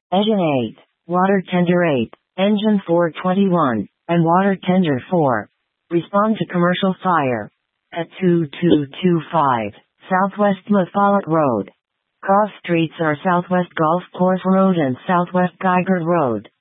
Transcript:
Engine 8, Water Tender 8, Engine 421, and Water Tender 4. Respond to commercial fire. At 2225, Southwest Mafollett Road. Cross streets are Southwest Golf Course Road and Southwest Geiger Road.